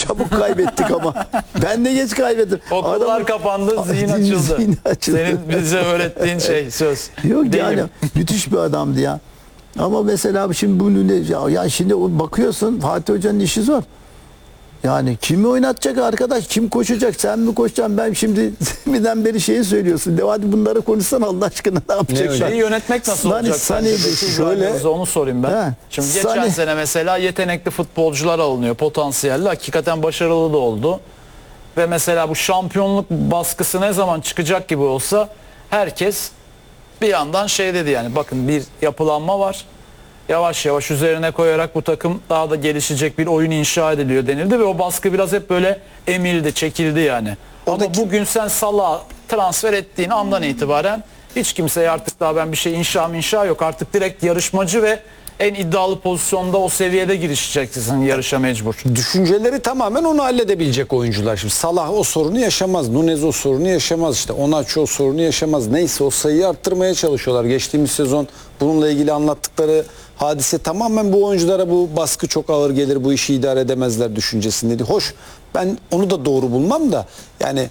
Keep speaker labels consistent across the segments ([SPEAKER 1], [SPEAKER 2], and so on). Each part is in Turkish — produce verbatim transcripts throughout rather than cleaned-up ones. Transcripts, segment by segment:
[SPEAKER 1] çabuk kaybettik ama. Ben de geç kaybettim.
[SPEAKER 2] Okullar
[SPEAKER 1] Adamın-
[SPEAKER 2] kapandı, zihin açıldı.
[SPEAKER 1] Zihin açıldı.
[SPEAKER 2] Senin bize öğrettiğin şey söz.
[SPEAKER 1] Yok
[SPEAKER 2] Değil
[SPEAKER 1] yani
[SPEAKER 2] mi?
[SPEAKER 1] müthiş bir adamdı ya. Ama mesela şimdi bunu ne ya, ya şimdi o bakıyorsun Fatih Hoca'nın işi zor. Yani kimi oynatacak arkadaş? Kim koşacak? Sen mi koşacaksın? Ben şimdi birden beri şeyi söylüyorsun. De hadi bunları konuşsan Allah aşkına ne yapacaklar?
[SPEAKER 2] Şeyi yönetmek nasıl
[SPEAKER 1] Sani-
[SPEAKER 2] olacak?
[SPEAKER 1] Sani-
[SPEAKER 2] sence? Şöyle
[SPEAKER 1] şöyle-
[SPEAKER 2] onu sorayım ben.
[SPEAKER 1] He.
[SPEAKER 2] Şimdi geçen
[SPEAKER 1] Sani-
[SPEAKER 2] sene mesela yetenekli futbolcular alınıyor, potansiyelli, hakikaten başarılı da oldu. Ve mesela bu şampiyonluk baskısı ne zaman çıkacak gibi olsa herkes bir yandan şey dedi, yani bakın bir yapılanma var. Yavaş yavaş üzerine koyarak bu takım daha da gelişecek bir oyun inşa ediliyor denildi ve o baskı biraz hep böyle emildi, çekildi yani.
[SPEAKER 3] Oradaki-
[SPEAKER 2] Ama bugün sen Salah'ı transfer ettiğin andan itibaren hiç kimseye artık daha ben bir şey inşa inşa yok. Artık direkt yarışmacı ve en iddialı pozisyonda o seviyede girişeceksin yarışa mecbur.
[SPEAKER 3] Düşünceleri tamamen onu halledebilecek oyuncular. Şimdi Salah o sorunu yaşamaz. Nunez o sorunu yaşamaz. İşte Onaçu o sorunu yaşamaz. Neyse o sayıyı arttırmaya çalışıyorlar. Geçtiğimiz sezon bununla ilgili anlattıkları hadise tamamen bu oyunculara bu baskı çok ağır gelir, bu işi idare edemezler düşüncesindeydi. Hoş, ben onu da doğru bulmam da yani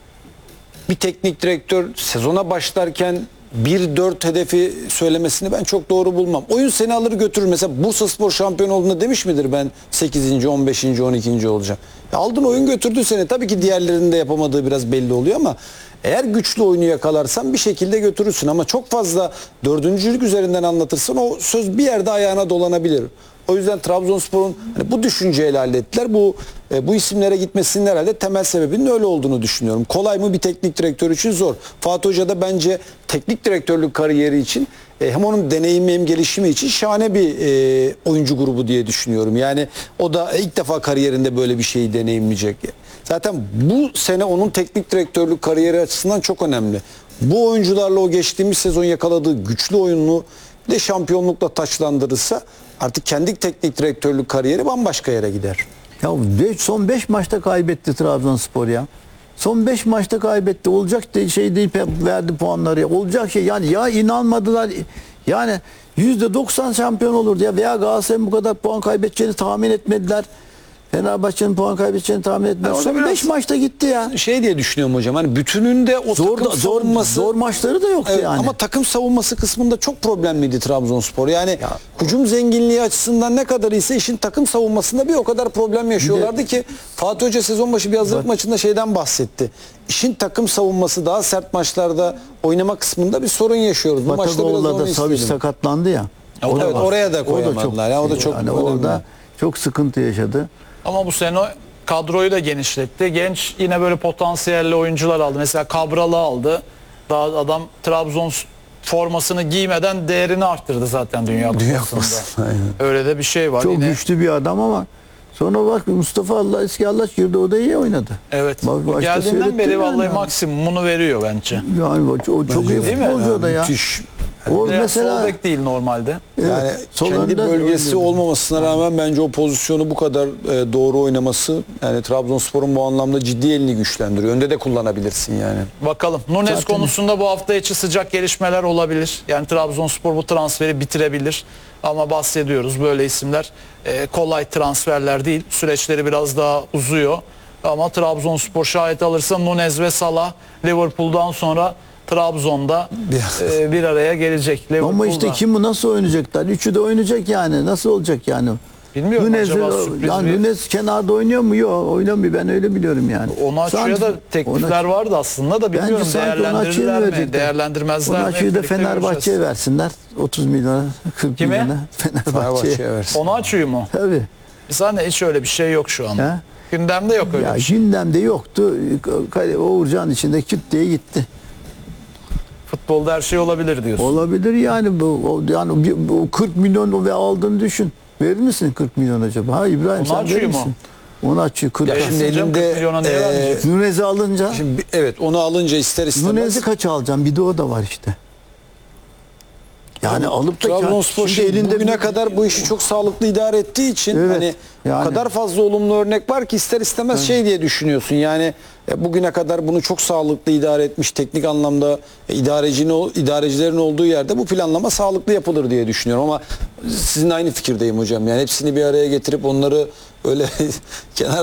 [SPEAKER 3] bir teknik direktör sezona başlarken bir dört hedefi söylemesini ben çok doğru bulmam. Oyun seni alır götürür. Mesela Bursaspor şampiyon olduğunda demiş midir ben sekizinci, on beşinci, on ikinci olacağım. Ya aldın oyun götürdü seni. Tabii ki diğerlerinin de yapamadığı biraz belli oluyor ama eğer güçlü oyunu yakalarsan bir şekilde götürürsün. Ama çok fazla dördüncülük üzerinden anlatırsan o söz bir yerde ayağına dolanabilir. O yüzden Trabzonspor'un hani bu düşünceyle hallettiler. Bu e, bu isimlere gitmesinin herhalde temel sebebinin öyle olduğunu düşünüyorum. Kolay mı bir teknik direktör için? Zor. Fatih Hoca da bence teknik direktörlük kariyeri için e, hem onun deneyimi hem gelişimi için şahane bir e, oyuncu grubu diye düşünüyorum. Yani o da ilk defa kariyerinde böyle bir şeyi deneyimleyecek. Zaten bu sene onun teknik direktörlük kariyeri açısından çok önemli. Bu oyuncularla o geçtiğimiz sezon yakaladığı güçlü oyununu de şampiyonlukla taçlandırırsa artık kendi teknik direktörlük kariyeri bambaşka yere gider.
[SPEAKER 1] Ya beş- son beş maçta kaybetti Trabzonspor ya. Son beş maçta kaybetti. Olacak de şey değil, verdi puanları. Olacak şey yani ya inanmadılar. Yani yüzde doksan şampiyon olurdu ya, veya Galatasaray'ın bu kadar puan kaybedeceğini tahmin etmediler. Fenerbahçe'nin puan kaybedeceğini tahmin etmediler.
[SPEAKER 3] Yani
[SPEAKER 1] Son
[SPEAKER 3] biraz-
[SPEAKER 1] beş maçta gitti ya.
[SPEAKER 3] Şey diye düşünüyorum hocam, hani bütününde o
[SPEAKER 1] Zor
[SPEAKER 3] takım
[SPEAKER 1] da, zor
[SPEAKER 3] savunması
[SPEAKER 1] zor maçları da yoktu
[SPEAKER 3] Evet,
[SPEAKER 1] yani.
[SPEAKER 3] ama takım savunması kısmında çok problemliydi Trabzonspor. Yani hücum zenginliği açısından ne kadar ise işin takım savunmasında bir o kadar problem yaşıyorlardı ki Fatih Hoca sezon başı bir hazırlık maçında şeyden bahsetti. İşin takım savunması daha sert maçlarda oynama kısmında bir sorun yaşıyoruz. Bu maçta biraz
[SPEAKER 1] Batagoğlu'da
[SPEAKER 3] onu
[SPEAKER 1] da Savic
[SPEAKER 3] istedim.
[SPEAKER 1] sakatlandı ya.
[SPEAKER 3] O da
[SPEAKER 1] var.
[SPEAKER 3] oraya da
[SPEAKER 1] O
[SPEAKER 3] koyamadılar. Ya, o da çok
[SPEAKER 1] yani
[SPEAKER 3] önemli.
[SPEAKER 1] orada çok sıkıntı yaşadı.
[SPEAKER 2] Ama bu sene kadroyu da genişletti. Genç yine böyle potansiyelli oyuncular aldı. Mesela Cabral'ı aldı. Daha adam Trabzon formasını giymeden değerini arttırdı zaten Dünya
[SPEAKER 3] Dünya
[SPEAKER 2] Kupası'nda.
[SPEAKER 3] Kupası, aynen.
[SPEAKER 2] Öyle de bir şey var.
[SPEAKER 1] Çok
[SPEAKER 2] yine.
[SPEAKER 1] güçlü bir adam ama sonra bak Mustafa Allah eski Allah girdi, o da iyi oynadı.
[SPEAKER 2] Evet.
[SPEAKER 1] Bak, başta
[SPEAKER 2] Geldiğinden
[SPEAKER 1] seyrettim
[SPEAKER 2] beri
[SPEAKER 1] yani.
[SPEAKER 2] vallahi maksimumunu veriyor bence.
[SPEAKER 1] Yani o çok, çok iyi
[SPEAKER 2] Değil mi?
[SPEAKER 1] futbolcu o da ya.
[SPEAKER 3] Müthiş.
[SPEAKER 1] O
[SPEAKER 2] Mesela
[SPEAKER 1] mesela
[SPEAKER 2] sol bek değil normalde.
[SPEAKER 1] evet,
[SPEAKER 3] Yani
[SPEAKER 1] sol
[SPEAKER 3] kendi
[SPEAKER 1] önden
[SPEAKER 3] bölgesi
[SPEAKER 1] oynuyordu.
[SPEAKER 3] olmamasına rağmen bence o pozisyonu bu kadar e, doğru oynaması yani Trabzonspor'un bu anlamda ciddi elini güçlendiriyor. Önde de kullanabilirsin yani.
[SPEAKER 2] Bakalım. Nunes
[SPEAKER 1] Zaten-
[SPEAKER 2] konusunda bu hafta içi sıcak gelişmeler olabilir. Yani Trabzonspor bu transferi bitirebilir. Ama bahsediyoruz böyle isimler e, kolay transferler değil. Süreçleri biraz daha uzuyor. Ama Trabzonspor şayet alırsa Nunes ve Salah Liverpool'dan sonra Trabzon'da e, bir araya gelecek.
[SPEAKER 1] Ama
[SPEAKER 2] Liverpool'da.
[SPEAKER 1] işte kim bu nasıl oynayacaklar? Üçü de oynayacak yani. Nasıl olacak yani?
[SPEAKER 2] Bilmiyorum, acaba sürpriz
[SPEAKER 1] yani
[SPEAKER 2] bir-
[SPEAKER 1] Nunes kenarda oynuyor mu? Yok, oynamıyor. Ben öyle biliyorum yani.
[SPEAKER 2] Onaçu'ya da teklifler
[SPEAKER 1] Onaçu-
[SPEAKER 2] vardı aslında da bilmiyorum
[SPEAKER 1] Bence sanki Onaçu'ya
[SPEAKER 2] değerlendirirler mi?
[SPEAKER 1] verecekler.
[SPEAKER 2] Değerlendirmezler mi?
[SPEAKER 1] Onaçu'yu da
[SPEAKER 2] Birlikte
[SPEAKER 1] Fenerbahçe'ye
[SPEAKER 2] göreceğiz.
[SPEAKER 1] versinler. otuz milyona, kırk
[SPEAKER 2] Kime?
[SPEAKER 1] milyona. Fenerbahçe'ye.
[SPEAKER 3] Fenerbahçe'ye versin.
[SPEAKER 2] Onaçu'yu mu?
[SPEAKER 1] Tabii.
[SPEAKER 2] Zaten hiç öyle bir şey yok şu an.
[SPEAKER 1] He?
[SPEAKER 2] Gündemde yok öyle
[SPEAKER 1] Ya
[SPEAKER 2] bir şey.
[SPEAKER 1] gündemde yoktu. Kale- Uğurcan içinde küt diye gitti.
[SPEAKER 2] Futbolda her şey olabilir diyorsun.
[SPEAKER 1] Olabilir yani bu o- yani bir- bu kırk milyon ve aldığını düşün. Verir misin kırk milyon acaba? Ha İbrahim sen
[SPEAKER 2] Onaçu'yu
[SPEAKER 1] verir
[SPEAKER 2] mu?
[SPEAKER 1] misin? Onaçu'yu kırk.
[SPEAKER 3] Ya
[SPEAKER 2] Ya
[SPEAKER 3] şimdi
[SPEAKER 2] şimdi
[SPEAKER 3] elinde
[SPEAKER 2] kırk milyona niye
[SPEAKER 3] e,
[SPEAKER 2] vermeyecek?
[SPEAKER 1] Nunez'i alınca
[SPEAKER 3] şimdi bir- evet onu alınca ister istemez
[SPEAKER 1] Nunez'i kaça alacağım? Bir de o da var işte. Yani alıp da
[SPEAKER 3] Trabzonspor
[SPEAKER 1] şimdi
[SPEAKER 3] şimdi bugüne kadar bu işi çok sağlıklı idare ettiği için
[SPEAKER 1] Evet,
[SPEAKER 3] hani
[SPEAKER 1] yani.
[SPEAKER 3] o kadar fazla olumlu örnek var ki ister istemez şey diye düşünüyorsun. Yani e, bugüne kadar bunu çok sağlıklı idare etmiş teknik anlamda e, idarecinin idarecilerin olduğu yerde bu planlama sağlıklı yapılır diye düşünüyorum ama sizin aynı fikirdeyim hocam. Yani hepsini bir araya getirip onları öyle kenar